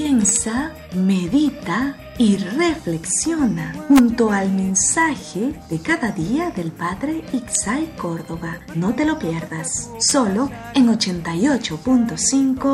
Piensa, medita y reflexiona junto al mensaje de cada día del Padre Itzhak Córdoba. No te lo pierdas, solo en 88.5